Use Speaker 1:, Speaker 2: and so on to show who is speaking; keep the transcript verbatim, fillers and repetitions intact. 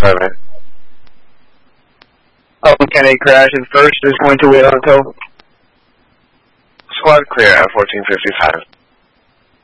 Speaker 1: seven.
Speaker 2: Oh, Kennedy crashes first, is going to wait until.
Speaker 1: Squad clear at fourteen fifty-five.